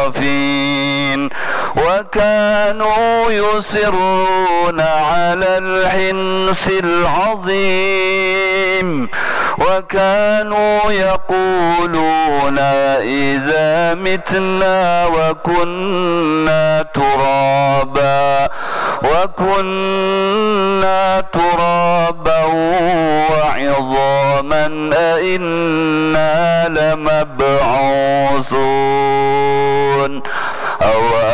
الإسرافين وكانوا يصرون على الحنث العظيم وكانوا يقولون إذا متنا وكنا ترابا وعظاما أئنا لمبعوثون